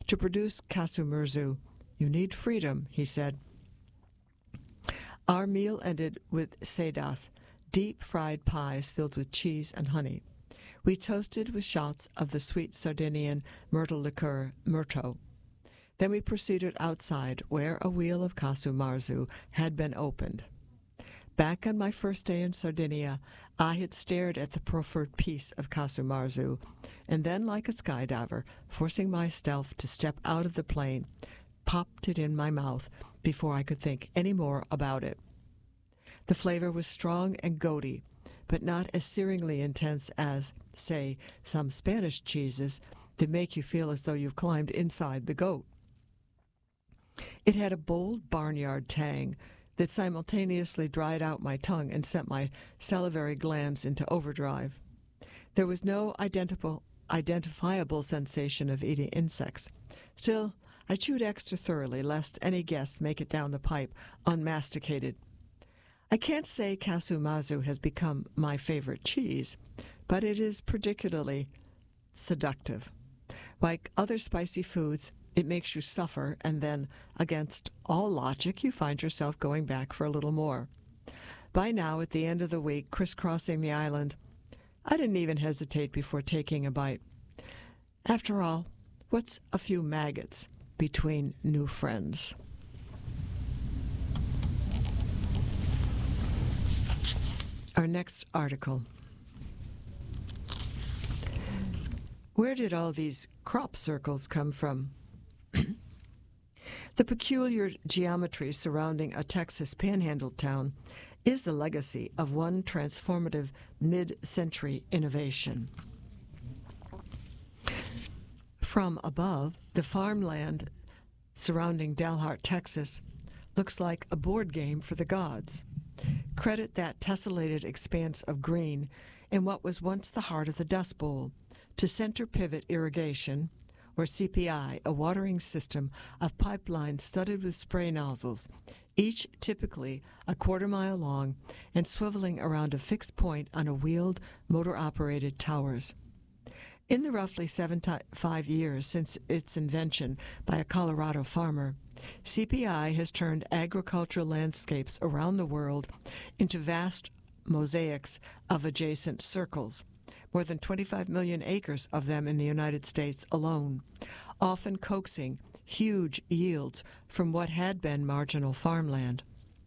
To produce kasumurzu, you need freedom, he said. Our meal ended with sedas, deep-fried pies filled with cheese and honey. We toasted with shots of the sweet Sardinian myrtle liqueur, Myrto. Then we proceeded outside, where a wheel of casu marzu had been opened. Back on my first day in Sardinia, I had stared at the proffered piece of casu marzu, and then, like a skydiver, forcing myself to step out of the plane, popped it in my mouth before I could think any more about it. The flavor was strong and goaty, but not as searingly intense as, say, some Spanish cheeses that make you feel as though you've climbed inside the goat. It had a bold barnyard tang that simultaneously dried out my tongue and sent my salivary glands into overdrive. There was no identifiable sensation of eating insects. Still, I chewed extra thoroughly, lest any guests make it down the pipe unmasticated. I can't say casu marzu has become my favorite cheese, but it is particularly seductive. Like other spicy foods, it makes you suffer, and then, against all logic, you find yourself going back for a little more. By now, at the end of the week, crisscrossing the island, I didn't even hesitate before taking a bite. After all, what's a few maggots between new friends? Our next article. Where did all these crop circles come from? The peculiar geometry surrounding a Texas panhandle town is the legacy of one transformative mid-century innovation. From above, the farmland surrounding Dalhart, Texas, looks like a board game for the gods. Credit that tessellated expanse of green in what was once the heart of the Dust Bowl to Center Pivot Irrigation, or CPI, a watering system of pipelines studded with spray nozzles, each typically a quarter-mile long and swiveling around a fixed point on a wheeled, motor-operated towers. In the roughly 75 years since its invention by a Colorado farmer, CPI has turned agricultural landscapes around the world into vast mosaics of adjacent circles, more than 25 million acres of them in the United States alone, often coaxing huge yields from what had been marginal farmland.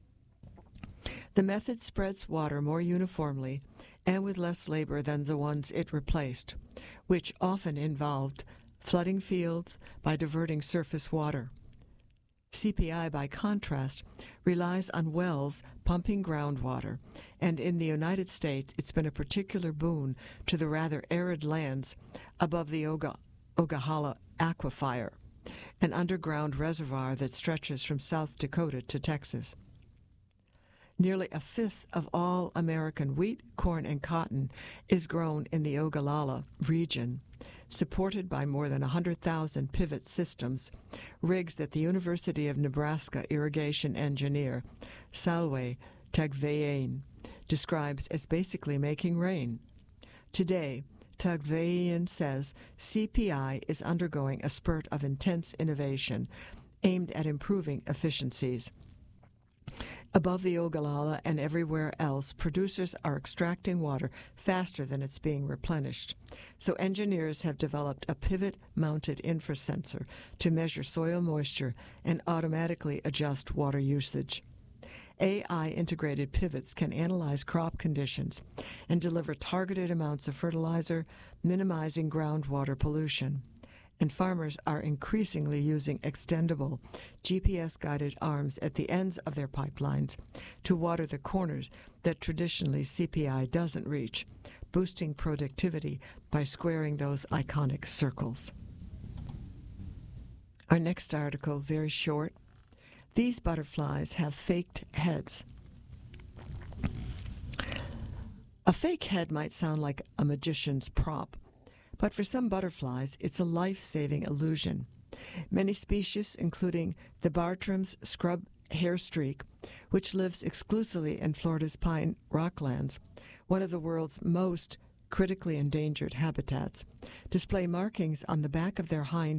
The method spreads water more uniformly and with less labor than the ones it replaced, which often involved flooding fields by diverting surface water. CPI, by contrast, relies on wells pumping groundwater, and in the United States it's been a particular boon to the rather arid lands above the Ogallala Aquifer, an underground reservoir that stretches from South Dakota to Texas. Nearly a fifth of all American wheat, corn, and cotton is grown in the Ogallala region, supported by more than 100,000 pivot systems, rigs that the University of Nebraska irrigation engineer Salwe Tagvayan describes as basically making rain. Today, Tagvayan says CPI is undergoing a spurt of intense innovation aimed at improving efficiencies. Above the Ogallala and everywhere else, producers are extracting water faster than it's being replenished. So engineers have developed a pivot-mounted infrasensor to measure soil moisture and automatically adjust water usage. AI-integrated pivots can analyze crop conditions and deliver targeted amounts of fertilizer, minimizing groundwater pollution. And farmers are increasingly using extendable GPS-guided arms at the ends of their pipelines to water the corners that traditionally CPI doesn't reach, boosting productivity by squaring those iconic circles. Our next article, very short. These butterflies have faked heads. A fake head might sound like a magician's prop, but for some butterflies, it's a life-saving illusion. Many species, including the Bartram's scrub hairstreak, which lives exclusively in Florida's pine rocklands, one of the world's most critically endangered habitats, display markings on the back of their hind